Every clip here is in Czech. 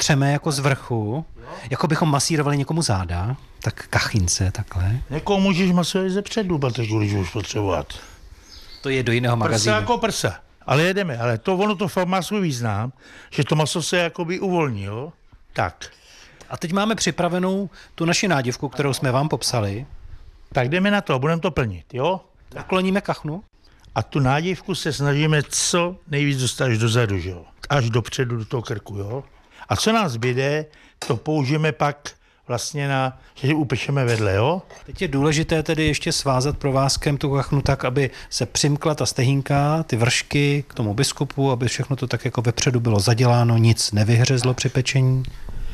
třeme jako z vrchu, jako bychom masírovali někomu záda, tak kachince takhle. Někoho můžeš masovat ze předu, protože když už potřebovat. To je do jiného magazínu. Prsa jako prsa. Ale jedeme, ale ono to fakt má svůj význam, že to maso se jakoby uvolní, jo? Tak. A teď máme připravenou tu naši nádivku, kterou jsme vám popsali. Tak jdeme na to, budeme to plnit, jo? Nakloníme kachnu. A tu nádivku se snažíme co nejvíc dostat až dozadu, že jo? Až dopředu do toho krku, jo? A co nám zbyde, to použijeme pak vlastně že upečeme vedle, jo? Teď je důležité tedy ještě svázat provázkem tu kachnu tak, aby se přimkla ta stehínka, ty vršky k tomu biskupu, aby všechno to tak jako vepředu bylo zaděláno, nic nevyhřezlo při pečení.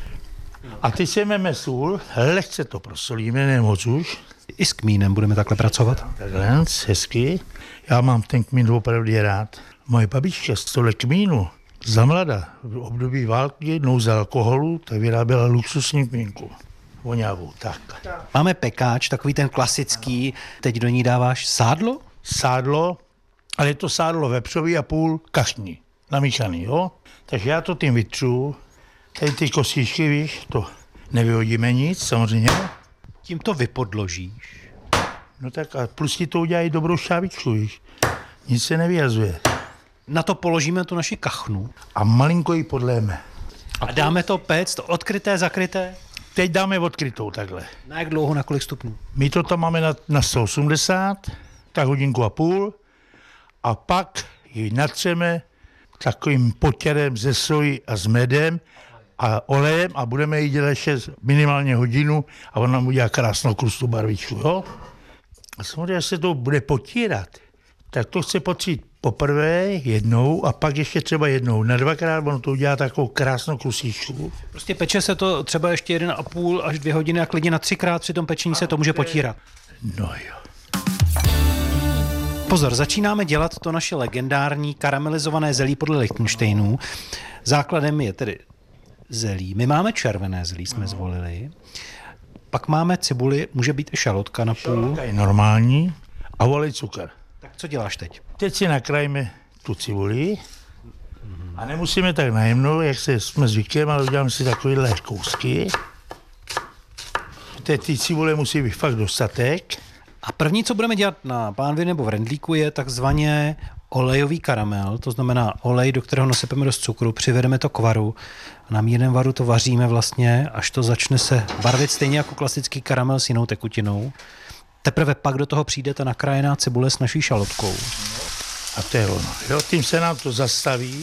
A teď si vezmeme sůl, lehce to prosolíme, nemoc už. I s kmínem budeme takhle pracovat. Takhle, hezky. Já mám ten kmín opravdu rád. Moje babička z tohle kmínu za mlada v období války, nouze alkoholu, tak vyráběla luxusní kmínku. Voňavou, tak. Máme pekáč, takový ten klasický. Teď do ní dáváš sádlo? Sádlo, ale je to sádlo vepřový a půl kachní, namíchaný, jo? Takže já to tím vytřu. Tady ty kostičky, víš, to nevyhodíme nic, samozřejmě. Tím to vypodložíš. No tak a plus ti to udělají dobrou šťávičku, víš. Nic se nevyjazuje. Na to položíme tu naši kachnu. A malinko ji podléme. A dáme to péct, odkryté, zakryté? Teď dáme odkrytou takhle. Na jak dlouho, na kolik stupňů? My to tam máme na 180, tak hodinku a půl. A pak ji natřeme takovým potěrem ze soji a s medem a olejem a budeme jí dělat ještě minimálně hodinu a on nám udělá krásnou krustou barvičku, jo? A samozřejmě, až se to bude potírat, tak to chce potřít poprvé jednou a pak ještě třeba jednou. Na dvakrát ono to udělá takovou krásnou krustičku. Prostě peče se to třeba ještě 1,5 až 2 hodiny a klidně na 3krát při tom pečení se to může potírat. No jo. Pozor, začínáme dělat to naše legendární karamelizované zelí podle Lichtenštejnů. Základem je tedy zelí. My máme červené zelí, jsme zvolili. Pak máme cibuli, může být i šalotka na půl. Šalotka je normální a olej cukr. Tak co děláš teď? Teď si nakrájíme tu cibuli a nemusíme tak najemnou, jak jsme zvyklí, ale uděláme si takovýhle kousky. Teď ty cibule musí být fakt dostatek. A první, co budeme dělat na pánvi nebo v rendlíku, je takzvaně olejový karamel, to znamená olej, do kterého nasypeme dost cukru, přivedeme to k varu a na mírném varu to vaříme vlastně, až to začne se barvit stejně jako klasický karamel s jinou tekutinou. Teprve pak do toho přijde ta nakrájená cibule s naší šalotkou. A to je ono. Jo, tím se nám to zastaví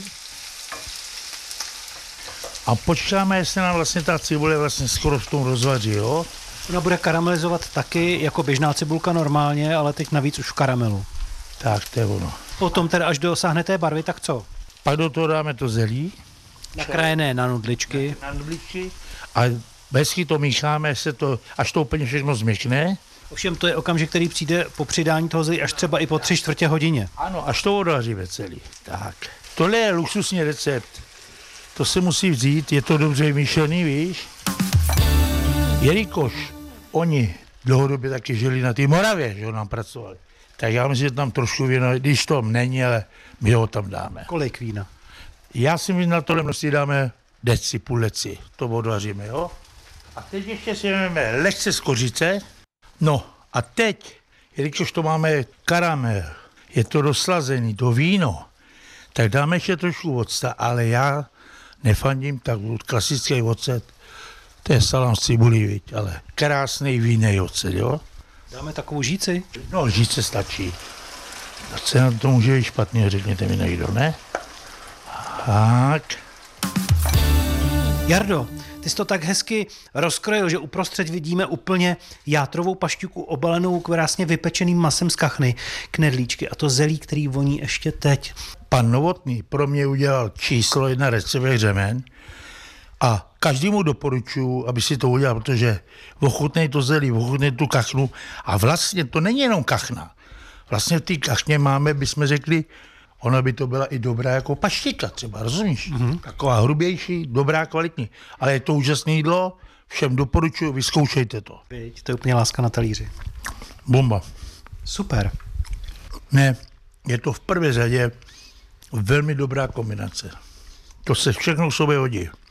a počkáme, jestli nám vlastně ta cibule vlastně skoro v tom rozvaří, jo. Ona bude karamelizovat taky jako běžná cibulka normálně, ale teď navíc už v karamelu. Tak, to je ono. Potom teda, až dosáhne té barvy, tak co? Pak do toho dáme to zelí. Nakrájené na nudličky. Na nudličky. A hezky to mícháme, až to úplně všechno změkne. Ovšem to je okamžik, který přijde po přidání toho zelí až třeba i po 3/4 hodině. Ano, až to odvaříme celý. Tak. Tohle je luxusní recept. To se musí vzít, je to dobře vymyšlený, víš. Jelikož oni dlouhodobě taky žili na té Moravě, že nám pracovali, tak já myslím, že tam trošku vína, když to není, ale my ho tam dáme. Kolik vína? Já si myslím, na tohle množství dáme půl deci, to odvaříme, jo. A teď ještě si vezmeme lehce z kořice. No a teď, jelikož to máme karamel, je to rozslazený, to víno, tak dáme ještě trošku octa, ale já nefandím tak klasický ocet, to je salám z cibulí, viď, ale krásný vínej ocet, jo. Dáme takovou žíci? No, žíce stačí. A co na to může být špatně, řekněte mi někdo, ne? Tak. Jardo, ty jsi to tak hezky rozkrojil, že uprostřed vidíme úplně játrovou pašťuku obalenou krásně vypečeným masem z kachny, knedlíčky a to zelí, který voní ještě teď. Pan Novotný pro mě udělal číslo 1 recept řemen a každému doporučuji, aby si to udělal, protože ochutnej to zelí, ochutnej tu kachnu a vlastně to není jenom kachna. Vlastně v té kachně máme, bychom řekli, ona by to byla i dobrá jako paštika třeba, rozumíš? Mm-hmm. Taková hrubější, dobrá, kvalitní. Ale je to úžasné jídlo, všem doporučuji, vyzkoušejte to. To je úplně láska na talíři. Bomba. Super. Ne, je to v prvé řadě velmi dobrá kombinace. To se všechno k sobě hodí.